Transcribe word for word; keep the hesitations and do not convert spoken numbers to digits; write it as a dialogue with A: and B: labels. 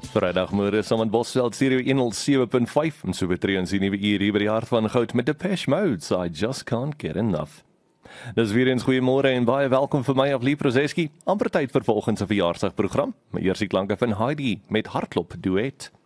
A: Vrijdagmôre saam met Bosveld Stereo honderd sewe punt vyf en so betree ons die nuwe uur hier by die hart van goud met Depeche Mode, so I just can't get enough. Dis weer eens goeiemôre en baie welkom vir my Aflie Prozeski. Amper tyd vir volgens se verjaarsdagprogram. Maar eers die klanke van Heidi met Hartklop duet.